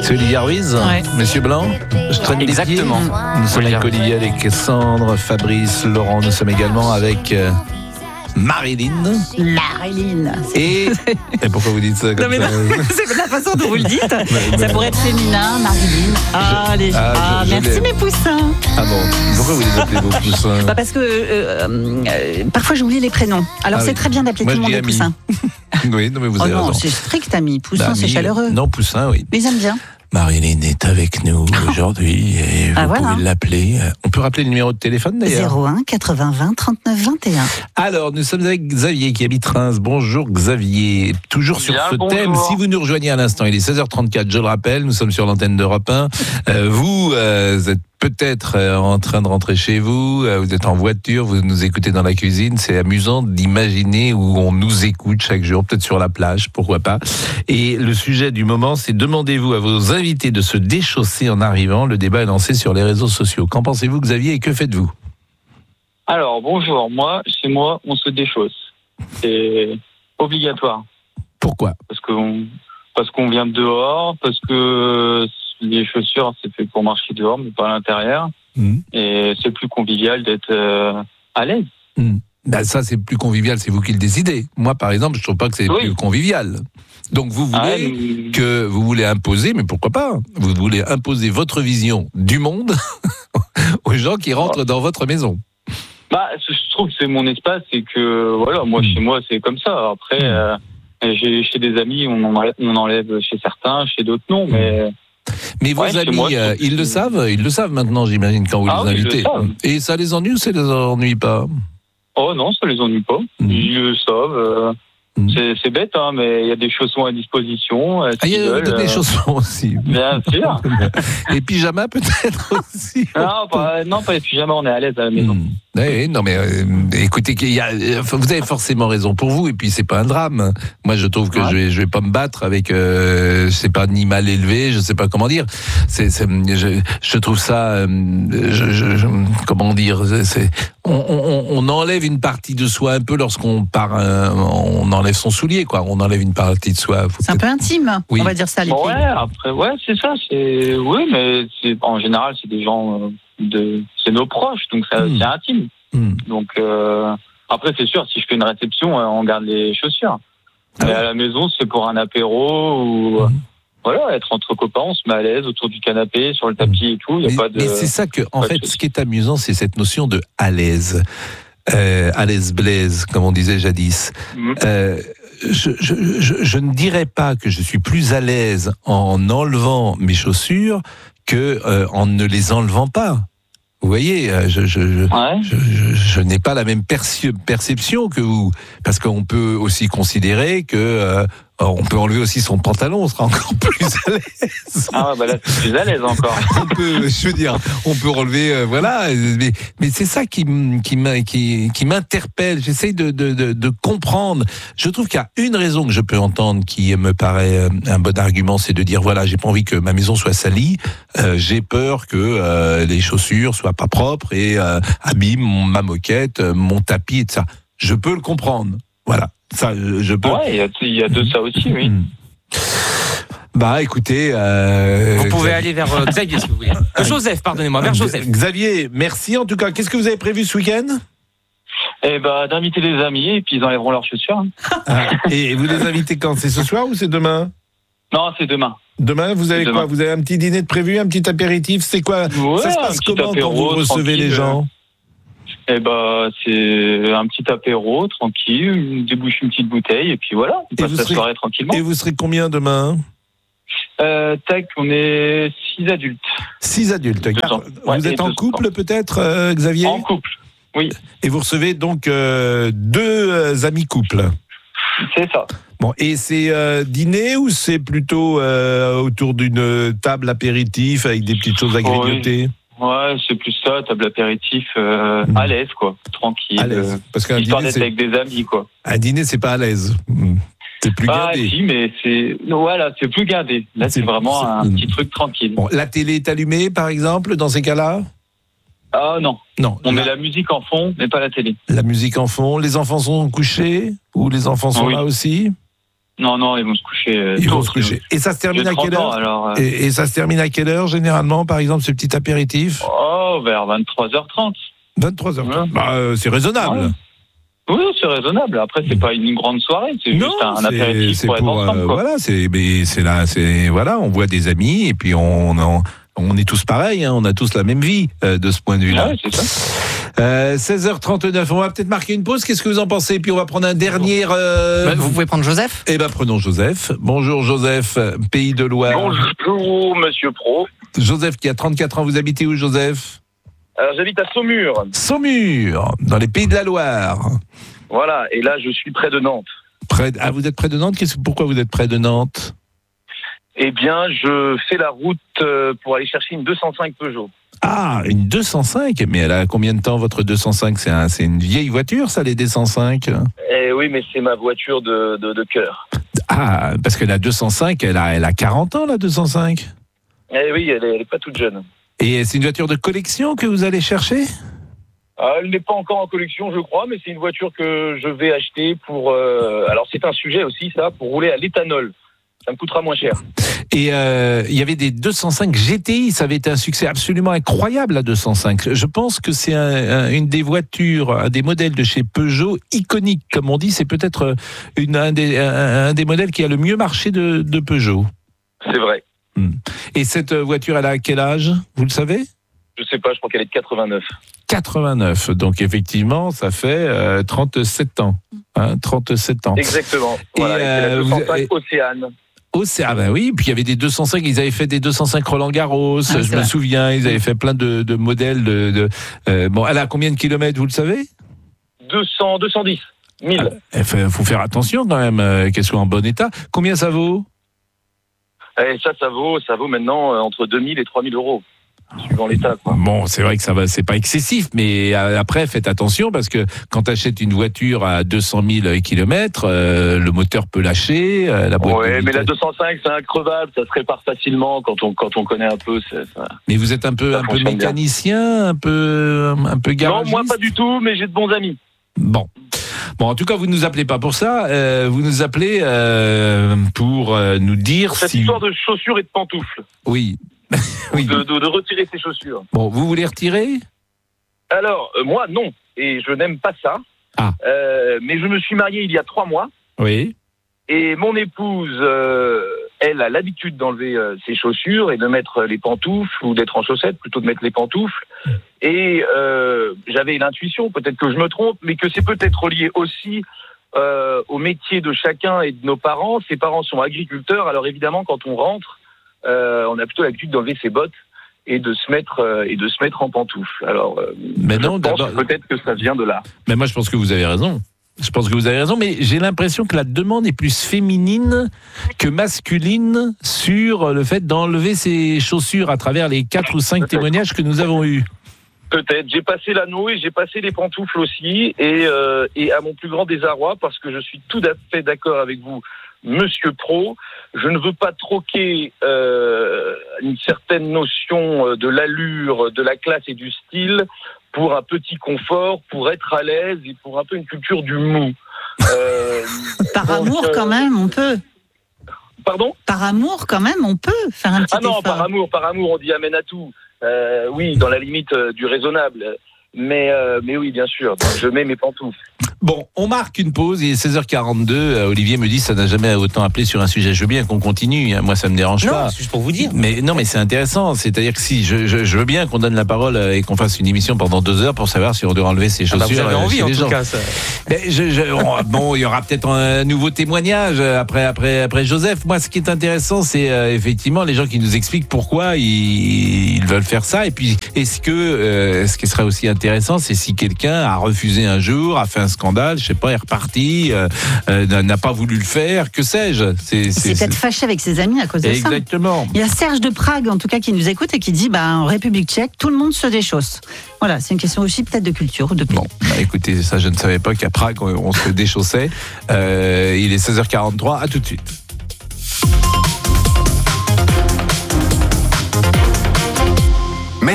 C'est Olivia Ruiz, Ouais. Monsieur Blanc. Je traîne Exactement. des pieds. Nous sommes avec Olivier, avec Sandre, Fabrice, Laurent. Nous sommes également avec Marilyn. Marilyn. Et pourquoi vous dites ça comme Non, mais ça non, c'est la façon dont vous le dites. Ça pourrait être féminin, Marilyn. Merci mes poussins. Ah bon, pourquoi vous les appelez vos poussins? Parce que parfois j'oublie les prénoms. Alors c'est très bien d'appeler tout le monde des poussins. Oui, non mais vous avez non, raison. c'est strict, ami. Poussin, c'est chaleureux. Non, poussin, oui. Mais ils aiment bien. Marilyn est avec nous aujourd'hui et vous pouvez l'appeler. On peut rappeler le numéro de téléphone d'ailleurs. 01 80 20 39 21. Alors, nous sommes avec Xavier qui habite Reims. Bonjour Xavier. Toujours sur ce thème, si vous nous rejoignez à l'instant, il est 16h34, je le rappelle, nous sommes sur l'antenne d'Europe 1. Vous êtes peut-être en train de rentrer chez vous, vous êtes en voiture, vous nous écoutez dans la cuisine. C'est amusant d'imaginer où on nous écoute chaque jour, peut-être sur la plage, pourquoi pas. Et le sujet du moment, c'est demandez-vous à vos invités de se déchausser en arrivant. Le débat est lancé sur les réseaux sociaux. Qu'en pensez-vous Xavier et que faites-vous? Alors, bonjour. Chez moi, on se déchausse. C'est obligatoire. Pourquoi? Parce qu'on vient de dehors, parce que les chaussures, c'est fait pour marcher dehors, mais pas à l'intérieur. Et c'est plus convivial d'être à l'aise. Ben ça, c'est plus convivial, c'est vous qui le décidez. Moi, par exemple, je trouve pas que c'est plus convivial. Donc, vous voulez imposer, mais pourquoi pas? Vous voulez imposer votre vision du monde aux gens qui rentrent dans votre maison. Je trouve que c'est mon espace et que, voilà, moi, chez moi, c'est comme ça. Après, chez des amis, on enlève chez certains, chez d'autres, non, Mais vos amis, moi, ils le savent maintenant, j'imagine, quand vous les invitez. Et ça les ennuie ou ça les ennuie pas? Oh non, ça les ennuie pas. Ils le savent. C'est bête, hein, mais il y a des chaussons à disposition. Il y a des chaussons aussi. Bien sûr. Et pyjama peut-être aussi. Non, pas les pyjamas, on est à l'aise à la maison. Oui, non mais écoutez, vous avez forcément raison pour vous, et puis c'est pas un drame. Moi je trouve que je vais pas me battre avec c'est pas ni mal élevé, je sais pas comment dire. Je trouve ça comment dire, on enlève une partie de soi un peu lorsqu'on part, on enlève son soulier, quoi. On enlève une partie de soi. C'est un peu intime, on va dire ça. Les ouais, après, c'est ça. Oui, mais en général, c'est des gens c'est nos proches, donc c'est intime. Donc après, c'est sûr, si je fais une réception, on garde les chaussures. Mais à la maison, c'est pour un apéro ou voilà, être entre copains, on se met à l'aise autour du canapé, sur le tapis et tout. Mais c'est ça que, en fait, ce qui est amusant, c'est cette notion de à l'aise. À l'aise Blaise, comme on disait jadis. Je ne dirais pas que je suis plus à l'aise en enlevant mes chaussures que en ne les enlevant pas. Vous voyez, je n'ai pas la même perception que vous, parce qu'on peut aussi considérer que on peut enlever aussi son pantalon, on sera encore plus à l'aise. Là, c'est plus à l'aise encore. On peut relever, voilà. Mais c'est ça qui m'interpelle. J'essaye de comprendre. Je trouve qu'il y a une raison que je peux entendre qui me paraît un bon argument, c'est de dire voilà, j'ai pas envie que ma maison soit salie. J'ai peur que les chaussures soient pas propres et abîment ma moquette, mon tapis et tout ça. Je peux le comprendre. Voilà. Ça, je peux. Ouais, il y a de ça aussi, oui. Écoutez, vous pouvez aller vers Xavier si vous voulez. Joseph, pardonnez-moi, vers Joseph. Xavier, merci en tout cas. Qu'est-ce que vous avez prévu ce week-end? D'inviter des amis et puis ils enlèveront leurs chaussures. Et vous les invitez quand? C'est ce soir ou c'est demain? Non, c'est demain. Demain, vous avez quoi? Vous avez un petit dîner de prévu, un petit apéritif? C'est quoi? Ça se passe comment quand vous recevez les gens? C'est un petit apéro, tranquille, on débouche une petite bouteille, et puis voilà, on passe la soirée tranquillement. Et vous serez combien demain? On est 6 adultes. 6 adultes. Vous êtes en couple peut-être, Xavier? En couple, oui. Et vous recevez donc 2 amis couples? C'est ça. Bon, et c'est dîner ou c'est plutôt autour d'une table apéritif avec des petites choses à grignoter? Ouais, c'est plus ça, table apéritif, à l'aise, quoi, tranquille. À l'aise. Parce qu'un histoire dîner, d'être avec des amis, quoi. Un dîner, c'est pas à l'aise. C'est plus gardé. Si, mais c'est plus gardé. Là, c'est vraiment un petit truc tranquille. Bon, la télé est allumée, par exemple, dans ces cas-là? Non. On met la musique en fond, mais pas la télé. La musique en fond. Les enfants sont couchés? Ou les enfants sont là aussi? Non, ils vont se coucher. Ils vont se coucher. Et ça se termine à quelle heure et ça se termine à quelle heure, généralement, par exemple, ce petit apéritif? Vers 23h30. 23h30. Ouais. C'est raisonnable. Ouais. Oui, c'est raisonnable. Après, c'est pas une grande soirée, c'est juste un apéritif pour être ensemble. Quoi. Voilà, on voit des amis et puis on est tous pareils, hein, on a tous la même vie de ce point de vue-là. Ouais, c'est ça. 16h39, on va peut-être marquer une pause. Qu'est-ce que vous en pensez? Puis on va prendre un dernier. Vous pouvez prendre Joseph? Eh ben, prenons Joseph. Bonjour Joseph, Pays de Loire. Bonjour Monsieur Pro. Joseph qui a 34 ans, vous habitez où, Joseph? Alors j'habite à Saumur. Saumur, dans les Pays de la Loire. Voilà, et là je suis près de Nantes. Vous êtes près de Nantes? Pourquoi vous êtes près de Nantes? Eh bien, je fais la route pour aller chercher une 205 Peugeot. Ah, une 205? Mais elle a combien de temps, votre 205? C'est une vieille voiture, ça, les 205? Eh oui, mais c'est ma voiture de cœur. Ah, parce que la 205, elle a 40 ans, la 205? Eh oui, elle est pas toute jeune. Et c'est une voiture de collection que vous allez chercher? Elle n'est pas encore en collection, je crois, mais c'est une voiture que je vais acheter pour... alors, c'est un sujet aussi, ça, pour rouler à l'éthanol. Ça me coûtera moins cher. Et il y avait des 205 GTI, ça avait été un succès absolument incroyable, la 205. Je pense que c'est une des voitures, un des modèles de chez Peugeot iconique, comme on dit. C'est peut-être un des modèles qui a le mieux marché de Peugeot. C'est vrai. Et cette voiture, elle a quel âge? Vous le savez? Je sais pas, je crois qu'elle est de 89. 89, donc effectivement, ça fait 37 ans. 37 ans. Exactement. Voilà, c'est la 205 Océane. Ben oui, puis il y avait des 205, ils avaient fait des 205 Roland Garros, je me souviens, ils avaient fait plein de modèles. Bon, elle a combien de kilomètres, vous le savez? 210 000. Il faut faire attention quand même, qu'elle soit en bon état. Combien ça vaut? Et ça vaut maintenant entre 2 000 et 3 000 euros. Suivant l'état, quoi. Bon, c'est vrai que ça va, c'est pas excessif, mais après, faites attention parce que quand tu achètes une voiture à 200 000 km, le moteur peut lâcher. Ouais, mais la 205, c'est increvable, ça se répare facilement quand on connaît un peu. Ça, mais vous êtes un peu mécanicien, un peu garagiste? Non, moi pas du tout, mais j'ai de bons amis. Bon, en tout cas, vous ne nous appelez pas pour ça. Vous nous appelez pour nous dire cette histoire de chaussures et de pantoufles. Oui. Oui. De retirer ses chaussures. Bon, vous voulez retirer? Alors, moi, non. Et je n'aime pas ça. Mais je me suis marié il y a 3 mois. Oui. Et mon épouse, elle a l'habitude d'enlever ses chaussures et de mettre les pantoufles, ou d'être en chaussettes, plutôt de mettre les pantoufles. Et j'avais l'intuition, peut-être que je me trompe, mais que c'est peut-être relié aussi au métier de chacun et de nos parents. Ses parents sont agriculteurs, alors évidemment, quand on rentre, on a plutôt l'habitude d'enlever ses bottes et de se mettre en pantoufles. Alors, mais non, je pense peut-être que ça vient de là. Mais moi, je pense que vous avez raison. Mais j'ai l'impression que la demande est plus féminine que masculine sur le fait d'enlever ses chaussures à travers les 4 ou 5 témoignages que nous avons eus. Peut-être. J'ai passé l'anneau et j'ai passé les pantoufles aussi, et à mon plus grand désarroi, parce que je suis tout à fait d'accord avec vous, Monsieur Pro, je ne veux pas troquer une certaine notion de l'allure, de la classe et du style pour un petit confort, pour être à l'aise et pour un peu une culture du mou. Par amour, quand même, on peut. Pardon ? Par amour, quand même, on peut faire un petit effort. Par amour, on dit amen à tout. Oui, dans la limite du raisonnable. Mais oui, bien sûr. Donc, je mets mes pantoufles. Bon, on marque une pause, il est 16h42. Olivier me dit ça n'a jamais autant appelé sur un sujet. Je veux bien qu'on continue, hein. Moi ça me dérange pas. Non, c'est juste pour vous dire. Mais non, mais c'est intéressant. C'est-à-dire que si je veux bien qu'on donne la parole et qu'on fasse une émission pendant 2 heures pour savoir si on doit enlever ses chaussures. Vous avez envie en tout cas. Ça. Mais bon, il y aura peut-être un nouveau témoignage après Joseph. Moi, ce qui est intéressant, c'est effectivement les gens qui nous expliquent pourquoi ils veulent faire ça. Et puis, ce qui serait aussi intéressant, c'est si quelqu'un a refusé un jour, a fait un scandale, je sais pas, est reparti, n'a pas voulu le faire, que sais-je. C'est peut-être fâché avec ses amis à cause de ça. Exactement. Il y a Serge de Prague, en tout cas, qui nous écoute et qui dit, en République tchèque, tout le monde se déchausse. Voilà, c'est une question aussi peut-être de culture ou de pays. Bon, écoutez, ça, je ne savais pas qu'à Prague, on se déchaussait. Il est 16h43, à tout de suite.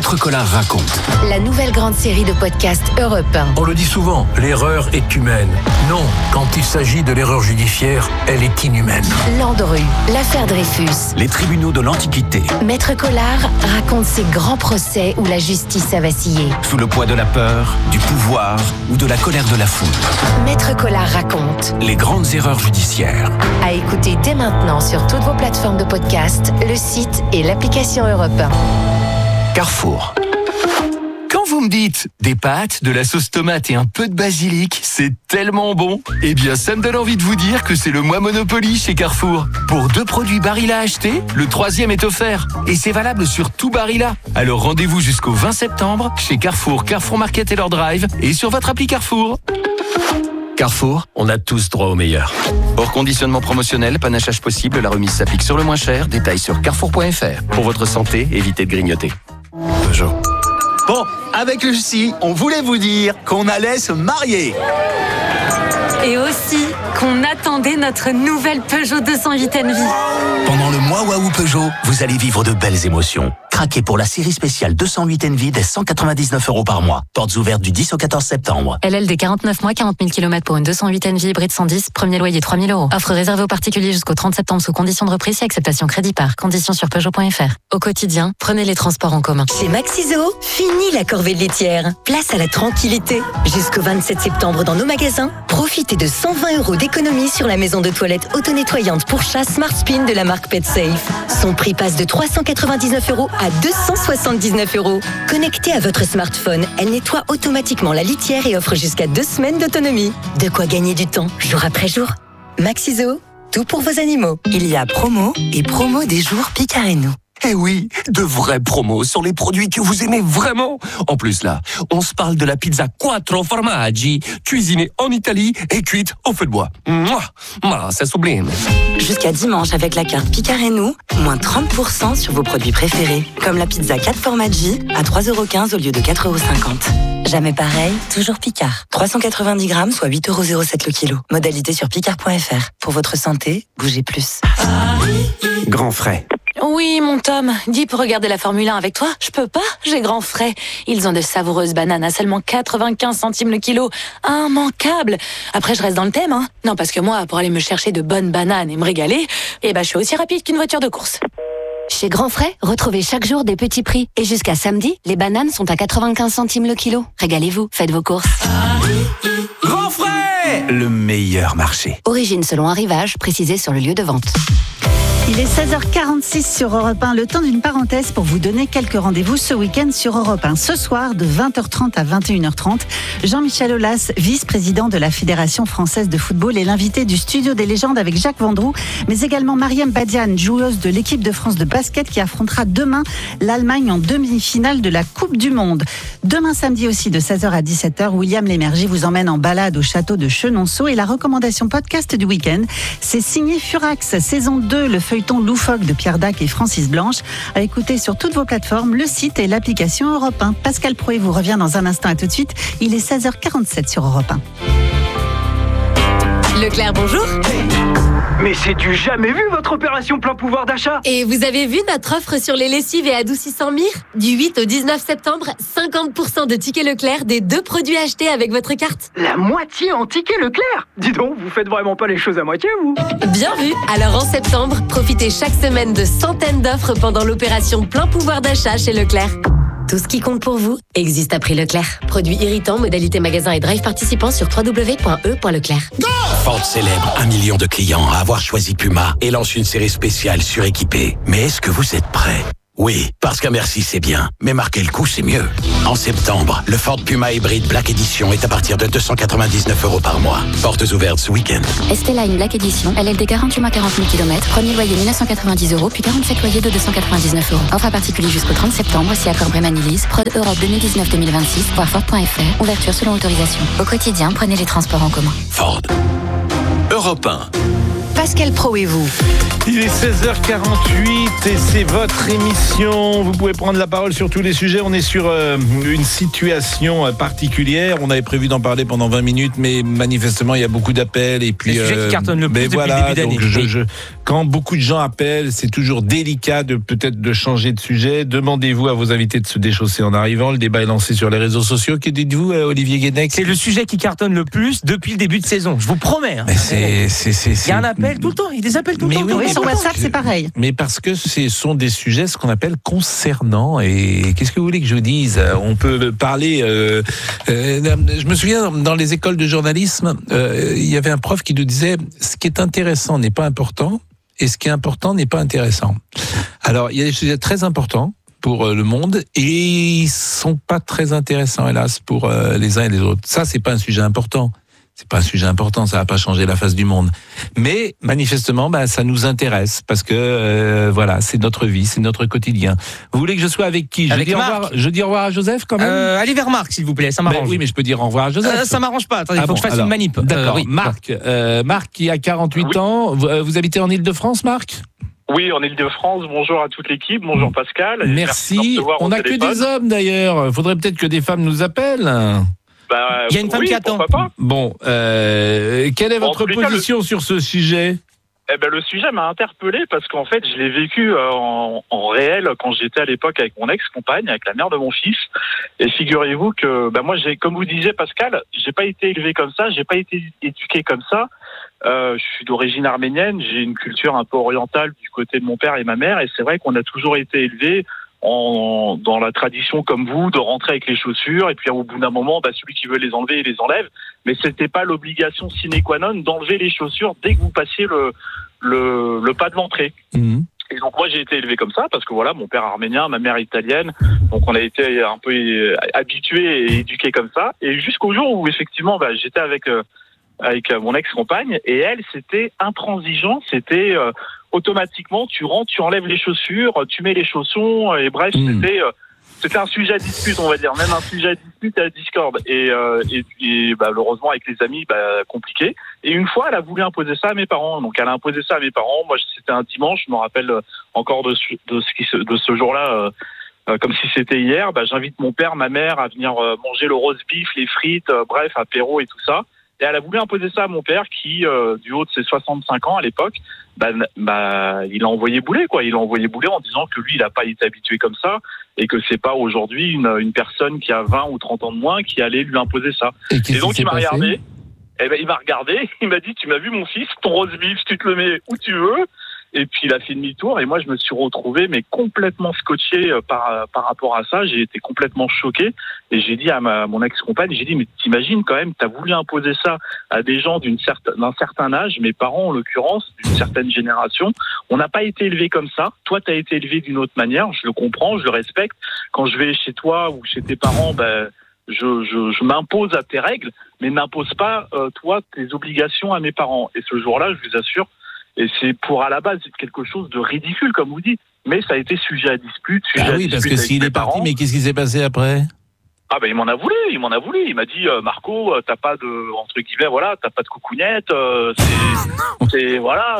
Maître Collard raconte. La nouvelle grande série de podcasts Europe 1. On le dit souvent, l'erreur est humaine. Non, quand il s'agit de l'erreur judiciaire, elle est inhumaine. Landru, l'affaire Dreyfus. Les tribunaux de l'Antiquité. Maître Collard raconte ces grands procès où la justice a vacillé. Sous le poids de la peur, du pouvoir ou de la colère de la foule. Maître Collard raconte. Les grandes erreurs judiciaires. À écouter dès maintenant sur toutes vos plateformes de podcast, le site et l'application Europe 1. Carrefour. Quand vous me dites des pâtes, de la sauce tomate et un peu de basilic, c'est tellement bon. Eh bien, ça me donne envie de vous dire que c'est le mois Monopoly chez Carrefour. Pour 2 produits Barilla achetés, le 3e est offert. Et c'est valable sur tout Barilla. Alors rendez-vous jusqu'au 20 septembre chez Carrefour, Carrefour Market et leur drive et sur votre appli Carrefour. Carrefour, on a tous droit au meilleur. Hors conditionnement promotionnel, panachage possible, la remise s'applique sur le moins cher. Détails sur carrefour.fr. Pour votre santé, évitez de grignoter. Peugeot. Bon, avec Lucie, on voulait vous dire qu'on allait se marier. Et aussi qu'on attendait notre nouvelle Peugeot 208 Envie. Pendant le mois Waouh Peugeot, vous allez vivre de belles émotions. Craquez pour la série spéciale 208 Envie dès 199 € par mois. Portes ouvertes du 10 au 14 septembre. LLD 49 mois, 40 000 km pour une 208 Envie hybride 110, premier loyer 3 000 €. Offre réservée aux particuliers jusqu'au 30 septembre sous conditions de reprise et acceptation crédit par. Conditions sur Peugeot.fr. Au quotidien, prenez les transports en commun. Chez Maxiso, fini la corvée de laitière. Place à la tranquillité. Jusqu'au 27 septembre dans nos magasins, profitez de 120 € d'économie sur la maison de toilette auto-nettoyante pour chat Smart Spin de la marque PetSafe. Son prix passe de 399 € à 279 €. Connectée à votre smartphone, elle nettoie automatiquement la litière et offre jusqu'à 2 semaines d'autonomie. De quoi gagner du temps, jour après jour. Maxiso, tout pour vos animaux. Il y a promo et promo des jours Picareno. Eh oui, de vraies promos sur les produits que vous aimez vraiment. En plus là, on se parle de la pizza Quattro Formaggi, cuisinée en Italie et cuite au feu de bois. Mouah, c'est sublime. Jusqu'à dimanche avec la carte Picareno, moins 30% sur vos produits préférés. Comme la pizza 4 Formaggi à 3,15 € au lieu de 4,50 €. Jamais pareil, toujours Picard. 390 grammes, soit 8,07 € le kilo. Modalité sur picard.fr. Pour votre santé, bougez plus. Grand frais. Oui, mon Tom, dis pour regarder la Formule 1 avec toi. Je peux pas, j'ai grand frais. Ils ont de savoureuses bananes à seulement 95 centimes le kilo. Immanquable. Après, je reste dans le thème, hein. Non, parce que moi, pour aller me chercher de bonnes bananes et me régaler, je suis aussi rapide qu'une voiture de course. Chez Grand Frais, retrouvez chaque jour des petits prix. Et jusqu'à samedi, les bananes sont à 95 centimes le kilo. Régalez-vous, faites vos courses. Grand frais, le meilleur marché. Origine selon arrivage, précisé sur le lieu de vente. Il est 16h46 sur Europe 1, le temps d'une parenthèse pour vous donner quelques rendez-vous ce week-end sur Europe 1. Ce soir, de 20h30 à 21h30, Jean-Michel Aulas, vice-président de la Fédération française de football, est l'invité du Studio des légendes avec Jacques Vendroux, mais également Mariam Badiane, joueuse de l'équipe de France de basket qui affrontera demain l'Allemagne en demi-finale de la Coupe du Monde. Demain samedi aussi, de 16h à 17h, William Lémergie vous emmène en balade au château de Chenonceau et la recommandation podcast du week-end, c'est signé Furax, saison 2, le feuilleton loufoque de Pierre Dac et Francis Blanche, à écouter sur toutes vos plateformes, le site et l'application Europe 1. Pascal Proé vous revient dans un instant, à tout de suite. Il est 16h47 sur Europe 1. Leclerc, bonjour. Mais c'est du jamais vu votre opération plein pouvoir d'achat. Et vous avez vu notre offre sur les lessives et adoucissants Mire ? Du 8 au 19 septembre, 50% de tickets Leclerc des 2 produits achetés avec votre carte. La moitié en tickets Leclerc ? Dis donc, vous faites vraiment pas les choses à moitié, vous ? Bien vu. Alors en septembre, profitez chaque semaine de centaines d'offres pendant l'opération plein pouvoir d'achat chez Leclerc. Tout ce qui compte pour vous existe à prix Leclerc. Produits irritants, modalité magasin et drive participants sur www.e.leclerc. Ford célèbre 1 million de clients à avoir choisi Puma et lance une série spéciale suréquipée. Mais est-ce que vous êtes prêts ? Oui, parce qu'un merci c'est bien, mais marquer le coup c'est mieux. En septembre, le Ford Puma Hybrid Black Edition est à partir de 299 € par mois. Portes ouvertes ce week-end. Esteline Black Edition, LLD 48 mois 40 000 km, premier loyer 1990 €, puis 47 loyers de 299 €. Offre à particulier jusqu'au 30 septembre, si accord Bréman-Élise, Prod Europe 2019-2026, voir Ford.fr, ouverture selon autorisation. Au quotidien, prenez les transports en commun. Ford. Europe 1. Pascal Praud et vous. Il est 16h48 et c'est votre émission. Vous pouvez prendre la parole sur tous les sujets. On est sur une situation particulière. On avait prévu d'en parler pendant 20 minutes, mais manifestement, il y a beaucoup d'appels. Et puis, le sujet qui cartonne le plus depuis le début d'année. Quand beaucoup de gens appellent, c'est toujours délicat de changer de sujet. Demandez-vous à vos invités de se déchausser en arrivant. Le débat est lancé sur les réseaux sociaux. Que dites-vous, Olivier Guénec? C'est le sujet qui cartonne le plus depuis le début de saison. Je vous promets. Hein. Il y a un appel tout le temps. Il y a des appels tout le temps. Oui, sur WhatsApp, c'est pareil. Mais parce que ce sont des sujets, ce qu'on appelle concernants. Et qu'est-ce que vous voulez que je vous dise? On peut parler... je me souviens, dans les écoles de journalisme, il y avait un prof qui nous disait « Ce qui est intéressant n'est pas important, et ce qui est important n'est pas intéressant ». Alors, il y a des sujets très importants pour le monde, et ils sont pas très intéressants, hélas, pour les uns et les autres. Ça, c'est pas un sujet important. C'est pas un sujet important, ça va pas changer la face du monde. Mais manifestement, ça nous intéresse parce que voilà, c'est notre vie, c'est notre quotidien. Vous voulez que je sois avec qui? Je dis au revoir à Joseph quand même. Allez vers Marc, s'il vous plaît, ça m'arrange. Oui, mais je peux dire au revoir à Joseph. Ça m'arrange pas. Attendez, il faut que je fasse une manip. D'accord. Oui. Marc qui a 48 ans. Vous habitez en Île-de-France, Marc? Oui, en Île-de-France. Bonjour à toute l'équipe. Bonjour Pascal. Merci. On n'a que des hommes d'ailleurs. Il faudrait peut-être que des femmes nous appellent. Il y a une femme qui attend. Bon, quelle est votre position sur ce sujet? Le sujet m'a interpellé parce qu'en fait, je l'ai vécu en réel quand j'étais à l'époque avec mon ex-compagne, avec la mère de mon fils. Et figurez-vous que moi, comme vous disiez Pascal, j'ai pas été élevé comme ça, j'ai pas été éduqué comme ça. Je suis d'origine arménienne, j'ai une culture un peu orientale du côté de mon père et ma mère, et c'est vrai qu'on a toujours été élevés dans la tradition comme vous, de rentrer avec les chaussures, et puis au bout d'un moment, celui qui veut les enlever, il les enlève. Mais c'était pas l'obligation sine qua non d'enlever les chaussures dès que vous passiez le pas de l'entrée. Mmh. Et donc moi j'ai été élevé comme ça parce que voilà, mon père arménien, ma mère italienne, donc on a été un peu habitués et éduqués comme ça. Et jusqu'au jour où effectivement j'étais avec mon ex-compagne, et elle, c'était intransigeant, c'était automatiquement, tu rentres, tu enlèves les chaussures, tu mets les chaussons, et bref, c'était un sujet à dispute, on va dire, même un sujet à dispute et à discorde. Et heureusement, avec les amis, compliqué. Et une fois, elle a voulu imposer ça à mes parents. Donc, elle a imposé ça à mes parents. Moi, c'était un dimanche, je me rappelle encore de ce jour-là, comme si c'était hier. J'invite mon père, ma mère à venir manger le roast beef, les frites, bref, apéro et tout ça. Et elle a voulu imposer ça à mon père qui, du haut de ses 65 ans à l'époque, il a envoyé bouler, quoi. Il a envoyé bouler en disant que lui, il n'a pas été habitué comme ça et que c'est pas aujourd'hui une personne qui a 20 ou 30 ans de moins qui allait lui imposer ça. Et donc, il m'a regardé. Il m'a regardé. Il m'a dit, tu m'as vu, mon fils, ton roast beef, tu te le mets où tu veux. Et puis il a fait demi-tour et moi je me suis retrouvé complètement scotché par rapport à ça. J'ai été complètement choqué et j'ai dit à mon ex-compagne, j'ai dit mais t'imagines quand même, t'as voulu imposer ça à des gens d'un certain âge, mes parents en l'occurrence, d'une certaine génération. On n'a pas été élevé comme ça. Toi t'as été élevé d'une autre manière, je le comprends, je le respecte. Quand je vais chez toi ou chez tes parents, je m'impose à tes règles, mais n'impose pas toi tes obligations à mes parents. Et ce jour-là, je vous assure. Et c'est à la base quelque chose de ridicule, comme vous dites. Mais ça a été sujet à dispute. Parce que s'il est parti, mais qu'est-ce qui s'est passé après? Il m'en a voulu. Il m'a dit, Marco, t'as pas de, entre guillemets, voilà, t'as pas de coucounette, c'est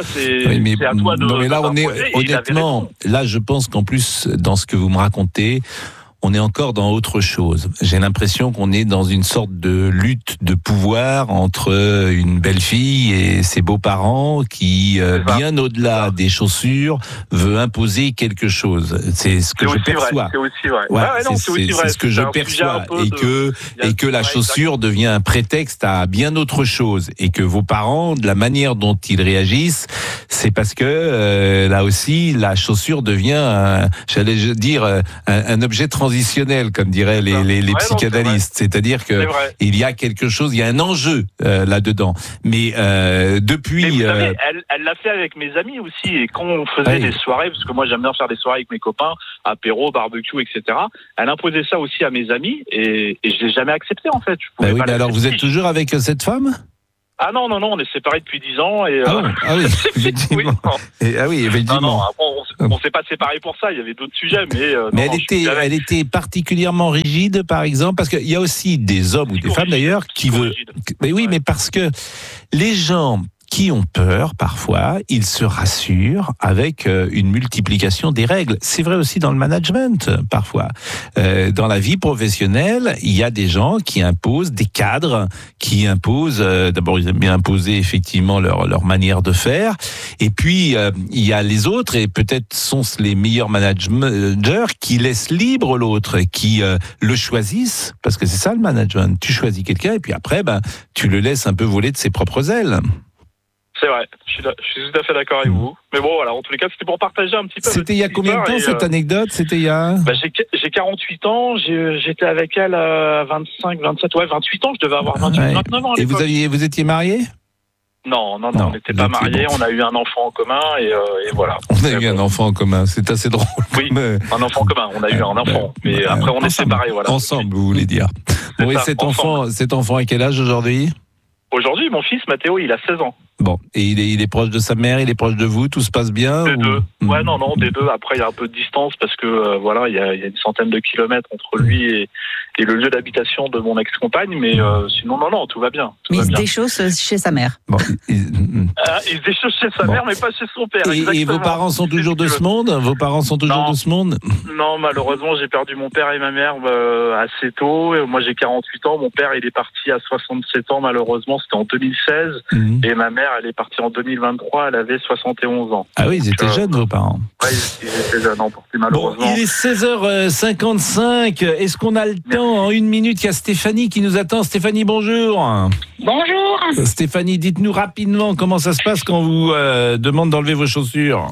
à toi de. Non, mais là, on est, honnêtement, là, je pense qu'en plus, dans ce que vous me racontez, on est encore dans autre chose. J'ai l'impression qu'on est dans une sorte de lutte de pouvoir entre une belle-fille et ses beaux-parents qui, bien au-delà des chaussures, veut imposer quelque chose. C'est ce que je perçois. C'est aussi vrai. C'est ce que je perçois. Et que la chaussure devient un prétexte à bien autre chose. Et que vos parents, de la manière dont ils réagissent, c'est parce que, là aussi, la chaussure devient, j'allais dire, un objet transitionnel, comme diraient les psychanalystes. C'est-à-dire que il y a quelque chose, il y a un enjeu là-dedans. Mais depuis... Mais vous savez, elle l'a fait avec mes amis aussi. Et quand on faisait des soirées, parce que moi j'aime bien faire des soirées avec mes copains, apéro, barbecue, etc. Elle imposait ça aussi à mes amis et je l'ai jamais accepté en fait. Mais alors vous êtes toujours avec cette femme ? Ah non, on est séparés depuis 10 ans. Et, oui, effectivement. Effectivement. On s'est pas séparés pour ça, il y avait d'autres sujets. Mais elle était particulièrement rigide, par exemple, parce qu'il y a aussi des hommes ou des femmes d'ailleurs qui veulent... Mais oui, mais parce que les gens qui ont peur parfois, ils se rassurent avec une multiplication des règles. C'est vrai aussi dans le management parfois. Dans la vie professionnelle, il y a des gens qui imposent des cadres, qui imposent, d'abord ils aiment bien imposer effectivement leur manière de faire, et puis il y a les autres, et peut-être sont les meilleurs managers qui laissent libre l'autre, qui le choisissent, parce que c'est ça le management. Tu choisis quelqu'un et puis après, tu le laisses un peu voler de ses propres ailes. C'est vrai, je suis tout à fait d'accord avec vous. Mais bon, voilà, en tous les cas, c'était pour partager un petit peu. C'était il y a combien de temps cette anecdote? C'était il y a... J'ai 48 ans, j'étais avec elle à 25, 27, 28 ans, je devais avoir 28, 29 ans à l'époque. Et vous étiez mariés? Non, on n'était pas mariés, on a eu un enfant en commun et voilà. On a eu un enfant en commun, c'est assez drôle. Oui, un enfant en commun, on a eu un enfant, mais après on est séparés, voilà. Ensemble, vous voulez dire. Bon, et cet enfant à quel âge aujourd'hui? Aujourd'hui, mon fils Mathéo, il a 16 ans. Bon, et il est proche de sa mère, il est proche de vous, tout se passe bien? Des deux. Ouais, non, des deux. Après, il y a un peu de distance parce que voilà, il y a une centaine de kilomètres entre lui et le lieu d'habitation de mon ex-compagne, mais sinon, non, tout va bien. Mais il se déchausse chez sa mère. Bon, il se déchausse chez sa mère, mais pas chez son père. Et vos parents sont toujours de ce monde? Vos parents sont toujours de ce monde? Non, malheureusement, j'ai perdu mon père et ma mère assez tôt. Moi, j'ai 48 ans. Mon père, il est parti à 67 ans, malheureusement. C'était en 2016. Et ma mère, elle est partie en 2023. Elle avait 71 ans. Ah oui, ils étaient jeunes, vos parents. Oui, ils étaient jeunes, emportés, malheureusement. Bon, il est 16h55. Est-ce qu'on a le temps? En une minute, il y a Stéphanie qui nous attend. Stéphanie, bonjour. Bonjour. Stéphanie, dites-nous rapidement comment ça se passe quand vous demande d'enlever vos chaussures.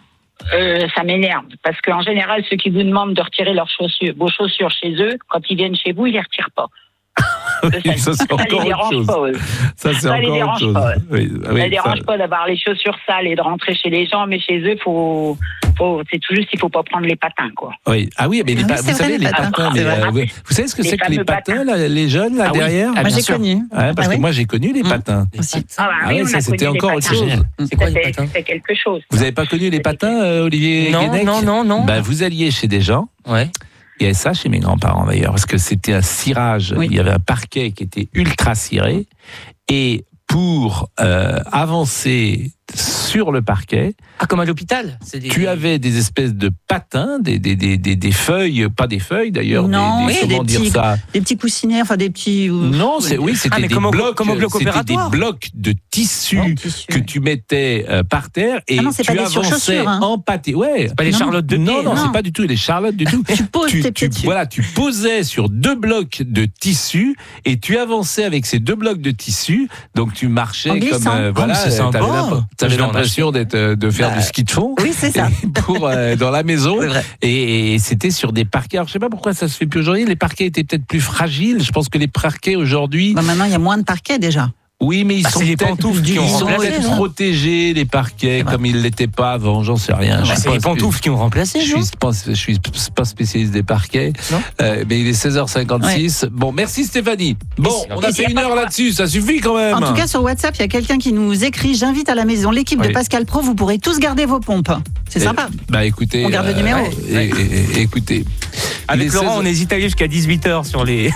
Ça m'énerve, parce qu'en général, ceux qui vous demandent de retirer vos chaussures chez eux, quand ils viennent chez vous, ils les retirent pas. Ça, c'est encore autre chose. Ça, c'est encore autre chose. Ça les dérange pas d'avoir les chaussures sales et de rentrer chez les gens, mais chez eux, c'est tout juste, il faut pas prendre les patins, quoi. Oui. Ah oui, mais vous savez, les patins, vous savez ce que c'est que les patins, là, les jeunes, là, derrière? Moi, j'ai connu. Parce que moi, j'ai connu les patins. Oui, ça, c'était encore autre chose. C'est quoi les patins? C'était quelque chose. Vous n'avez pas connu les patins, Olivier Guénec? Non. Vous alliez chez des gens. Ouais. Il y avait ça chez mes grands-parents d'ailleurs, parce que c'était un cirage. Oui. Il y avait un parquet qui était ultra ciré. Et pour avancer sur le parquet... Ah, comme à l'hôpital? Tu avais des espèces de patins, des feuilles, pas des feuilles d'ailleurs, comment dire ça? Des petits coussinets, enfin des petits... Non, c'était des blocs, c'était des blocs de tissu que tu mettais par terre et tu avançais en pâté. Ouais. C'est pas les charlottes de pied. Non, c'est pas du tout les charlottes du tout. Tu poses tes pieds dessus. Voilà, tu posais sur 2 blocs de tissu et tu avançais avec ces 2 blocs de tissu, donc tu marchais comme... voilà, t'avais l'impression de faire du ski de fond. Oui, c'est ça. Dans la maison. Et c'était sur des parquets. Alors, je sais pas pourquoi ça se fait plus aujourd'hui. Les parquets étaient peut-être plus fragiles. Je pense que les parquets aujourd'hui... maintenant, il y a moins de parquets déjà. Oui, mais ils sont peut-être protégés, les parquets, comme ils ne l'étaient pas avant, j'en sais rien. C'est les pantoufles qui ont remplacé, je suis pas spécialiste des parquets, mais il est 16h56. Ouais. Bon, merci Stéphanie. Bon, on a fait 1 heure là-dessus, ça suffit quand même. En tout cas, sur WhatsApp, il y a quelqu'un qui nous écrit: j'invite à la maison l'équipe de Pascal Pro, vous pourrez tous garder vos pompes. C'est sympa. Écoutez, on garde le numéro. Écoutez. Avec Laurent, on hésite à aller jusqu'à 18h sur les...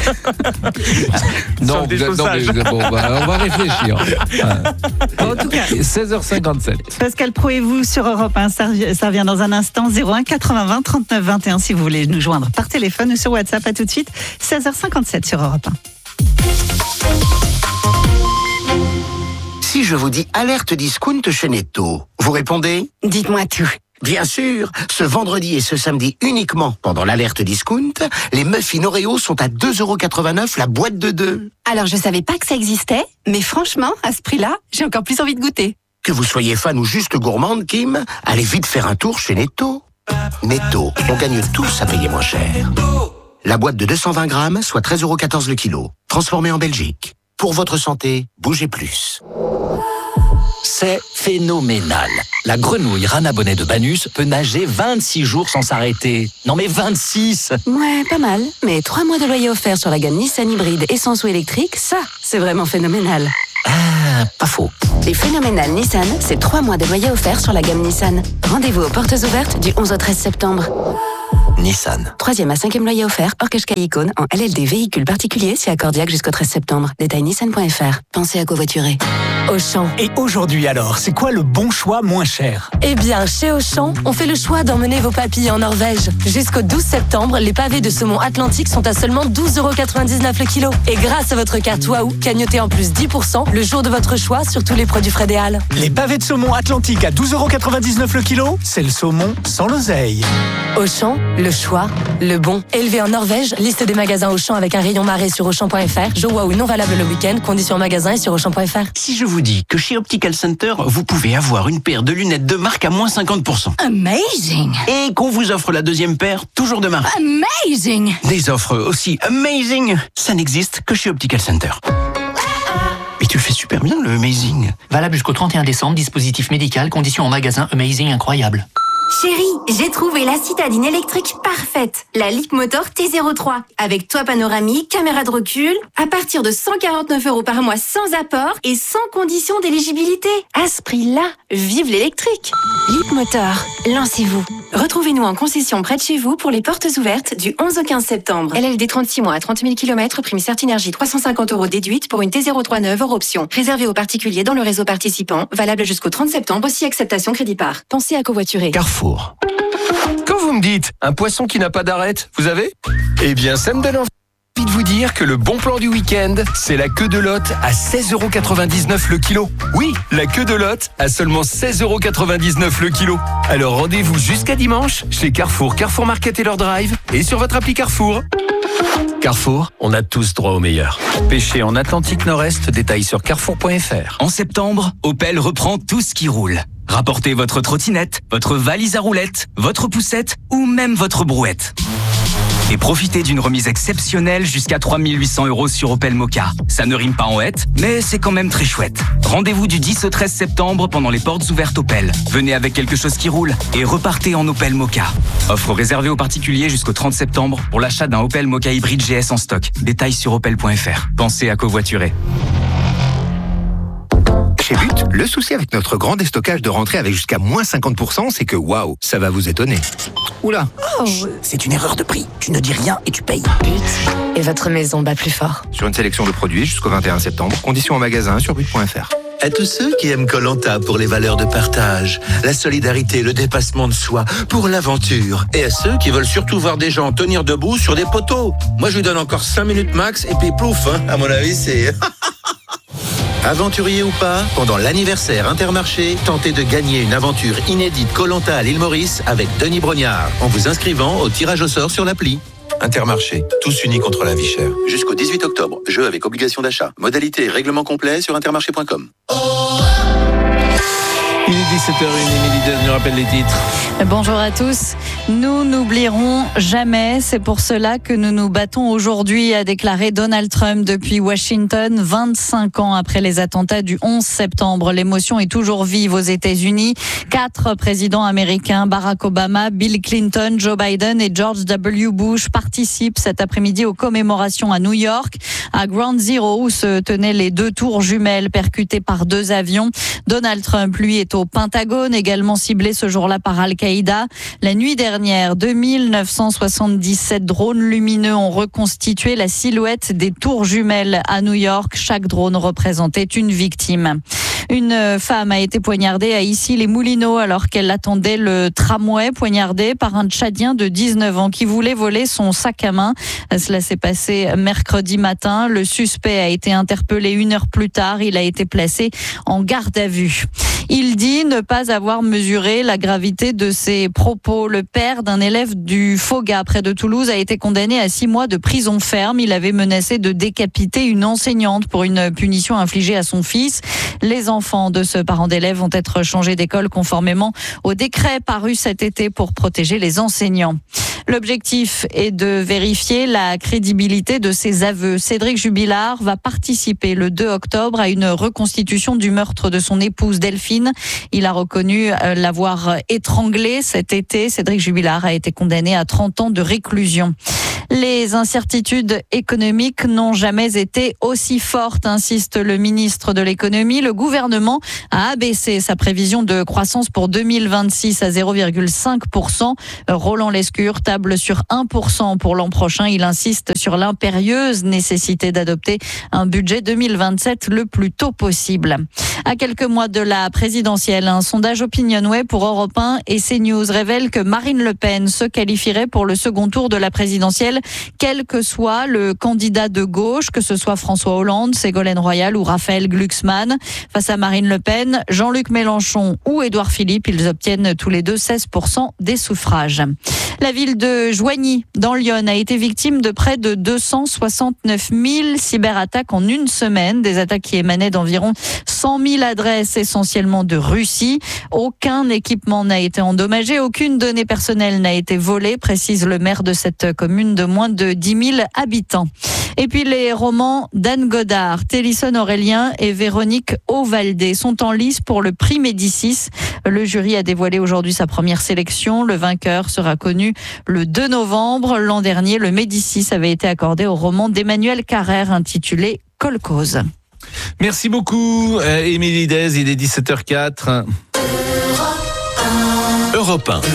non, on va réfléchir. En tout cas, 16h57. Pascal Pro et vous sur Europe 1, ça revient dans un instant. 01 80 20 39 21 si vous voulez nous joindre par téléphone ou sur WhatsApp. À tout de suite. 16h57 sur Europe 1. Si je vous dis alerte discount chez Netto, vous répondez? Dites-moi tout. Bien sûr, ce vendredi et ce samedi uniquement pendant l'alerte discount, les muffins Oreo sont à 2,89€ la boîte de 2. Alors je savais pas que ça existait, mais franchement, à ce prix-là, j'ai encore plus envie de goûter. Que vous soyez fan ou juste gourmande, Kim, allez vite faire un tour chez Netto. Netto, on gagne tous à payer moins cher. La boîte de 220 grammes, soit 13,14€ le kilo, transformée en Belgique. Pour votre santé, bougez plus. C'est phénoménal. La grenouille Rana Bonnet de Banus peut nager 26 jours sans s'arrêter. Non mais 26! Ouais, pas mal. Mais 3 mois de loyer offert sur la gamme Nissan hybride essence ou électrique, ça, c'est vraiment phénoménal. Ah, pas faux. Les phénoménales Nissan, c'est 3 mois de loyer offert sur la gamme Nissan. Rendez-vous aux portes ouvertes du 11 au 13 septembre. Nissan. 3e à 5e loyer offert, hors Qashqai Icône, en LLD véhicule particulier, c'est accordiaque jusqu'au 13 septembre. Détail nissan.fr. Pensez à covoiturer. Auchan. Et aujourd'hui alors, c'est quoi le bon choix moins cher? Eh bien, chez Auchan, on fait le choix d'emmener vos papilles en Norvège. Jusqu'au 12 septembre, les pavés de saumon Atlantique sont à seulement 12,99€ le kilo. Et grâce à votre carte Waouh, cagnotez en plus 10% le jour de votre choix sur tous les produits Frédéal. Les pavés de saumon Atlantique à 12,99€ le kilo, c'est le saumon sans l'oseille. Auchan, le choix, le bon. Élevé en Norvège, liste des magasins Auchan avec un rayon marée sur Auchan.fr. Jour Waouh non valable le week-end, conditions magasin et sur Auchan.fr. Si je vous dis que chez Optical Center, vous pouvez avoir une paire de lunettes de marque à moins 50%. Amazing! Et qu'on vous offre la deuxième paire, toujours de marque. Amazing! Des offres aussi amazing, ça n'existe que chez Optical Center. Mais tu le fais super bien, le amazing. Valable jusqu'au 31 décembre, dispositif médical, conditions en magasin, amazing incroyable. Chérie, j'ai trouvé la citadine électrique parfaite, la Leapmotor T03, avec toit panoramique, caméra de recul, à partir de 149€ par mois sans apport et sans condition d'éligibilité. À ce prix-là, vive l'électrique. Leapmotor, lancez-vous. Retrouvez-nous en concession près de chez vous pour les portes ouvertes du 11 au 15 septembre. LLD 36 mois à 30 000 km, prime Certinergie 350€ déduite pour une T03 neuve hors option. Réservé aux particuliers dans le réseau participant, valable jusqu'au 30 septembre, aussi acceptation crédit par. Pensez à covoiturer. Carrefour. Quand vous me dites un poisson qui n'a pas d'arête, vous avez? Eh bien, ça me donne envie de vous dire que le bon plan du week-end, c'est la queue de lotte à 16,99€ le kilo. Oui, la queue de lotte à seulement 16,99€ le kilo. Alors rendez-vous jusqu'à dimanche chez Carrefour, Carrefour Market et leur drive et sur votre appli Carrefour. Carrefour, on a tous droit au meilleur. Pêcher en Atlantique Nord-Est, détail sur carrefour.fr. En septembre, Opel reprend tout ce qui roule. Rapportez votre trottinette, votre valise à roulettes, votre poussette ou même votre brouette. Et profitez d'une remise exceptionnelle jusqu'à 3 800€ sur Opel Mokka. Ça ne rime pas en hête, mais c'est quand même très chouette. Rendez-vous du 10 au 13 septembre pendant les portes ouvertes Opel. Venez avec quelque chose qui roule et repartez en Opel Mokka. Offre réservée aux particuliers jusqu'au 30 septembre pour l'achat d'un Opel Mokka hybride GS en stock. Détails sur opel.fr. Pensez à covoiturer. Chez But, le souci avec notre grand déstockage de rentrée avec jusqu'à moins 50%, c'est que waouh, ça va vous étonner. Oula, c'est une erreur de prix. Tu ne dis rien et tu payes. But, et votre maison bat plus fort. Sur une sélection de produits jusqu'au 21 septembre, conditions en magasin sur but.fr. À tous ceux qui aiment Koh-Lanta pour les valeurs de partage, la solidarité, le dépassement de soi, pour l'aventure. Et à ceux qui veulent surtout voir des gens tenir debout sur des poteaux. Moi, je lui donne encore 5 minutes max et puis plouf, hein. À mon avis, c'est... Aventurier ou pas, pendant l'anniversaire Intermarché, tentez de gagner une aventure inédite Koh-Lanta à l'île Maurice avec Denis Brognard en vous inscrivant au tirage au sort sur l'appli. Intermarché, tous unis contre la vie chère. Jusqu'au 18 octobre, jeu avec obligation d'achat. Modalité et règlement complet sur intermarché.com. Il est 17h01, Émilie Deuse nous rappelle les titres. Bonjour à tous. Nous n'oublierons jamais. C'est pour cela que nous nous battons aujourd'hui, a déclaré Donald Trump depuis Washington, 25 ans après les attentats du 11 septembre. L'émotion est toujours vive aux États-Unis. 4 présidents américains, Barack Obama, Bill Clinton, Joe Biden et George W. Bush, participent cet après-midi aux commémorations à New York, à Ground Zero, où se tenaient les 2 tours jumelles percutées par 2 avions. Donald Trump, lui, est au Pentagone, également ciblé ce jour-là par Al-Qaïda. La nuit dernière, 2977 drones lumineux ont reconstitué la silhouette des tours jumelles à New York. Chaque drone représentait une victime. Une femme a été poignardée à Issy-les-Moulineaux alors qu'elle attendait le tramway, poignardée par un Tchadien de 19 ans qui voulait voler son sac à main. Cela s'est passé mercredi matin. Le suspect a été interpellé 1 heure plus tard. Il a été placé en garde à vue. Il dit ne pas avoir mesuré la gravité de ses propos. Le père d'un élève du Foga près de Toulouse a été condamné à 6 mois de prison ferme. Il avait menacé de décapiter une enseignante pour une punition infligée à son fils. Les enfants de ce parent d'élève vont être changés d'école conformément au décret paru cet été pour protéger les enseignants. L'objectif est de vérifier la crédibilité de ses aveux. Cédric Jubilard va participer le 2 octobre à une reconstitution du meurtre de son épouse Delphine. Il a reconnu l'avoir étranglée cet été. Cédric Jubilard a été condamné à 30 ans de réclusion. Les incertitudes économiques n'ont jamais été aussi fortes, insiste le ministre de l'économie. Le gouvernement a abaissé sa prévision de croissance pour 2026 à 0,5%. Roland Lescure table sur 1% pour l'an prochain. Il insiste sur l'impérieuse nécessité d'adopter un budget 2027 le plus tôt possible. À quelques mois de la présidentielle, un sondage Opinionway pour Europe 1 et CNews révèle que Marine Le Pen se qualifierait pour le second tour de la présidentielle, quel que soit le candidat de gauche, que ce soit François Hollande, Ségolène Royal ou Raphaël Glucksmann. Face à Marine Le Pen, Jean-Luc Mélenchon ou Édouard Philippe, ils obtiennent tous les deux 16% des suffrages. La ville de Joigny, dans l'Yonne, a été victime de près de 269 000 cyberattaques en une semaine. Des attaques qui émanaient d'environ 100 000 adresses, essentiellement de Russie. Aucun équipement n'a été endommagé, aucune donnée personnelle n'a été volée, précise le maire de cette commune de moins de 10 000 habitants. Et puis les romans d'Anne Godard, Télisson Aurélien et Véronique Ovaldé sont en lice pour le prix Médicis. Le jury a dévoilé aujourd'hui sa première sélection. Le vainqueur sera connu le 2 novembre. L'an dernier, le Médicis avait été accordé au roman d'Emmanuel Carrère intitulé Kolkhoz. Merci beaucoup, Émilie Dez. Il est 17h04. Europe 1.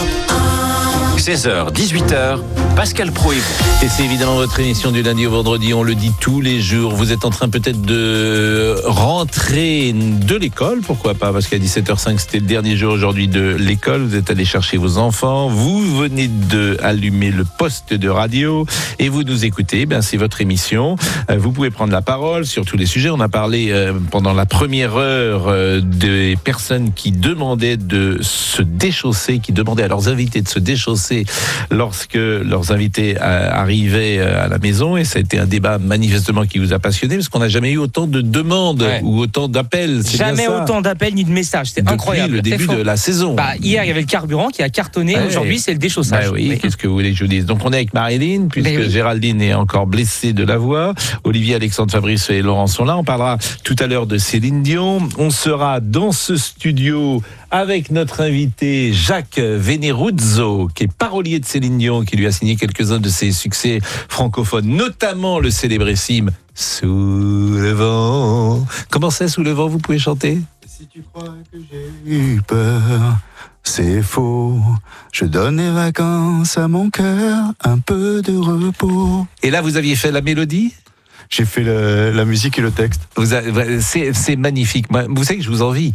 16h, 18h, Pascal Pro et vous. Et c'est évidemment votre émission du lundi au vendredi, on le dit tous les jours. Vous êtes en train peut-être de rentrer de l'école, pourquoi pas, parce qu'à 17h05 c'était le dernier jour aujourd'hui de l'école. Vous êtes allé chercher vos enfants, vous venez de allumer le poste de radio et vous nous écoutez. Ben, c'est votre émission. Vous pouvez prendre la parole sur tous les sujets. On a parlé pendant la première heure des personnes qui demandaient de se déchausser, qui demandaient à leurs invités de se déchausser lorsque leurs invités arrivaient à la maison, et ça a été un débat manifestement qui vous a passionné, parce qu'on n'a jamais eu autant de demandes ou autant d'appels. C'est jamais bien ça. Autant d'appels ni de messages, c'était incroyable. Depuis le début de la saison. Hier il y avait le carburant qui a cartonné, aujourd'hui c'est le déchaussage. Oui, qu'est-ce que vous voulez que je vous dise? Donc on est avec Marilyn, puisque Géraldine est encore blessée de la voix. Olivier, Alexandre, Fabrice et Laurent sont là. On parlera tout à l'heure de Céline Dion. On sera dans ce studio avec notre invité Jacques Veneruzzo, qui est parolier de Céline Dion, qui lui a signé quelques-uns de ses succès francophones, notamment le célébrissime Sous le vent. Comment c'est Sous le vent? Vous pouvez chanter? Si tu crois que j'ai eu peur, c'est faux. Je donne les vacances à mon cœur, un peu de repos. Et là, vous aviez fait la mélodie? J'ai fait la musique et le texte. C'est magnifique. Vous savez que je vous envie.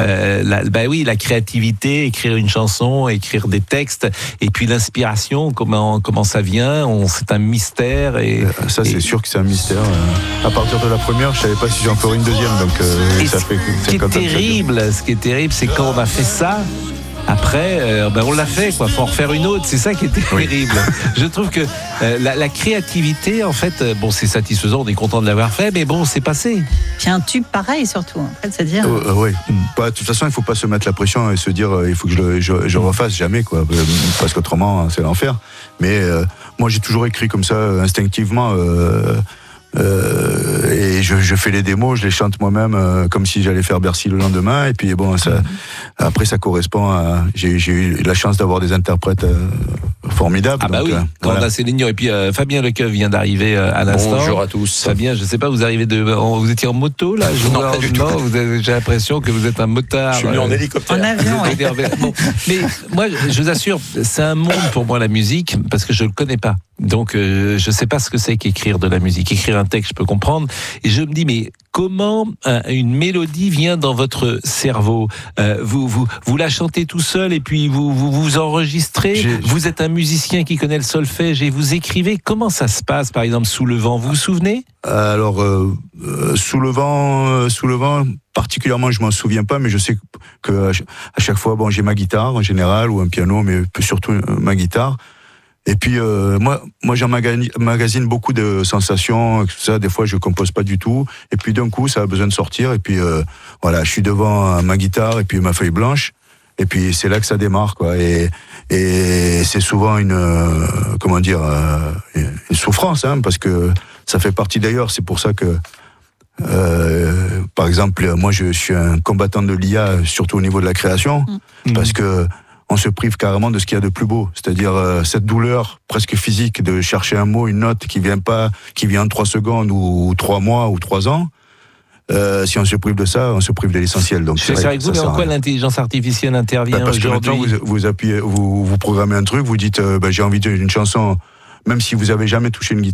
La créativité, écrire une chanson, écrire des textes, et puis l'inspiration, comment ça vient, c'est un mystère. Ça, c'est sûr que c'est un mystère. À partir de la première, je savais pas si j'en ferais une deuxième. Donc, ça fait. Ce qui est terrible, c'est quand on a fait ça. Après, on l'a fait, quoi. Faut en refaire une autre. C'est ça qui était terrible. Je trouve que la créativité, en fait, c'est satisfaisant. On est content de l'avoir fait, mais c'est passé. Puis un tube pareil, surtout. En fait, c'est-à-dire. Oui. De toute façon, il faut pas se mettre la pression et se dire, il faut que je refasse jamais, quoi. Parce qu'autrement, c'est l'enfer. Mais moi, j'ai toujours écrit comme ça, instinctivement. Et je fais les démos, je les chante moi-même comme si j'allais faire Bercy le lendemain. Et puis après ça correspond à. J'ai eu la chance d'avoir des interprètes formidables. Quand on a Céline Dion. Et puis Fabien Lecoeuf vient d'arriver à l'instant. Bonjour à tous. Fabien, je sais pas, vous arrivez vous étiez en moto là? Non, pas du tout. J'ai l'impression que vous êtes un motard. Je suis venu en hélicoptère. En avion. Mais moi, je vous assure, c'est un monde pour moi la musique, parce que je le connais pas. Donc je sais pas ce que c'est qu'écrire de la musique. Écrire un texte, je peux comprendre. Et je me dis, mais comment une mélodie vient dans votre cerveau? Vous la chantez tout seul et puis vous enregistrez. Vous êtes un musicien qui connaît le solfège et vous écrivez. Comment ça se passe, par exemple, Sous le vent? Vous vous souvenez? Alors, Sous le vent, particulièrement, je m'en souviens pas, mais je sais que à chaque fois, j'ai ma guitare en général, ou un piano, mais surtout ma guitare. Et puis moi j'emmagasine beaucoup de sensations, tout ça. Des fois je compose pas du tout. Et puis d'un coup ça a besoin de sortir. Et puis je suis devant ma guitare et puis ma feuille blanche. Et puis c'est là que ça démarre, quoi. Et c'est souvent une souffrance, parce que ça fait partie d'ailleurs. C'est pour ça que par exemple moi je suis un combattant de l'IA, surtout au niveau de la création, parce que on se prive carrément de ce qu'il y a de plus beau. C'est-à-dire cette douleur presque physique de chercher un mot, une note qui vient en 3 secondes ou 3 mois ou 3 ans. Si on se prive de ça, on se prive de l'essentiel. Donc c'est avec vous, mais en quoi l'intelligence artificielle intervient parce aujourd'hui? Parce que maintenant, vous programmez un truc, vous dites j'ai envie d'une chanson, même si vous avez jamais touché une guitare.